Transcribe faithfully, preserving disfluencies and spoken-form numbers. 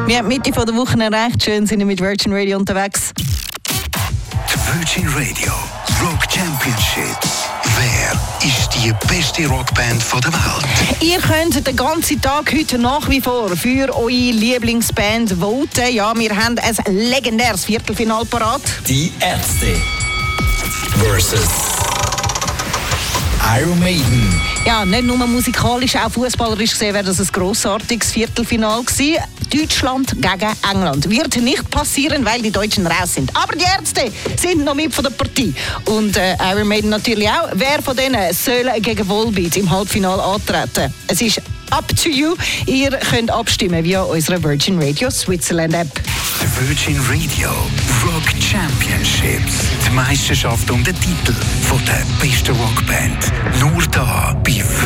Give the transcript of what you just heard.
Wir haben die Mitte der Woche erreicht. Schön sind wir mit Virgin Radio unterwegs. Die Virgin Radio Rock Championship. Wer ist die beste Rockband der Welt? Ihr könnt den ganzen Tag heute nach wie vor für eure Lieblingsband voten. Ja, wir haben ein legendäres Viertelfinale parat. Die Ärzte versus Iron Maiden. Ja, nicht nur musikalisch, auch fußballerisch gesehen wäre das ein grossartiges Viertelfinale gewesen. Deutschland gegen England. Wird nicht passieren, weil die Deutschen raus sind. Aber die Ärzte sind noch mit von der Partie. Und äh, Iron Maiden natürlich auch. Wer von denen soll gegen Volbeat im Halbfinale antreten? Es ist up to you. Ihr könnt abstimmen via unserer Virgin Radio Switzerland App. Die Virgin Radio Rock Championships. Die Meisterschaft um den Titel von der besten Rockband. Nur da bei